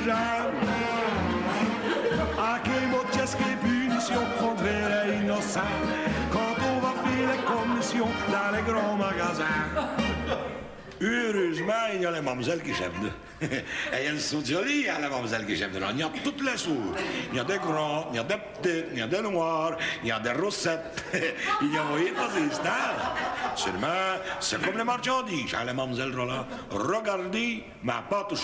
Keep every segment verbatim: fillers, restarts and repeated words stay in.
bizarre. À quel mot qu'est-ce que les punitions contre les innocents quand on va faire les commissions dans les grands magasins? Heureusement, il y a les mademoiselles qui j'aiment. Et elles sont jolies, hein, les mademoiselles qui j'aime. Il y a toutes les sortes. Il y a des grands, il y a des petites, il y a des noirs, il y a des rossettes. Il y a, vous voyez, pas des stars. Seulement, c'est comme les marchandises, hein, les mademoiselles là. Regardez, mais pas touché.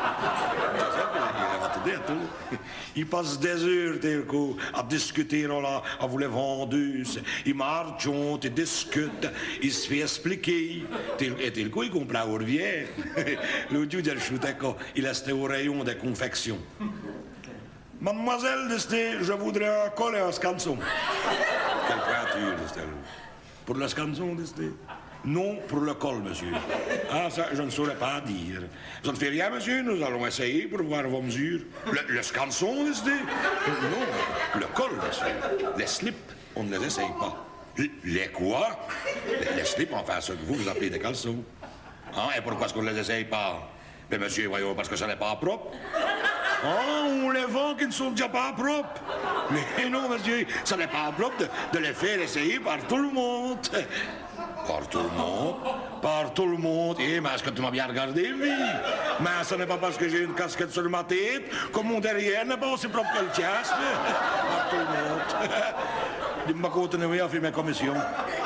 Ils passent des heures tel que, à discuter là, à vous les vendeuses. Ils marchent, ils discutent, ils se font expliquer. Et tel coup, ils comprennent la rivière. Le dieu del chouteco, il restait au rayon des confections. Mademoiselle, je voudrais un col et un scanson. Quelle créature, Destel. Pour le scanson, Destel? Non, pour le col, monsieur. Ah, ça, je ne saurais pas dire. Ça ne fait rien, monsieur, nous allons essayer pour voir vos mesures. Le, le scanson, Destel? Non, le col, monsieur. Les slips, on ne les essaye pas. Les quoi? Les, les slips, enfin, ce que vous, vous appelez des caleçons. Hein, et pourquoi est-ce qu'on ne les essaye pas? Mais monsieur, voyons, parce que ça n'est pas propre. Ah, on les vend qui ne sont déjà pas propres. Mais non, monsieur, ça n'est pas propre de, de les faire essayer par tout le monde. Par tout le monde? Par tout le monde. Eh, mais est-ce que tu m'as bien regardé, oui? Mais ce n'est pas parce que j'ai une casquette sur ma tête que mon derrière n'est pas aussi propre que le tien. Par tout le monde. Dis-moi continuer à faire mes commissions.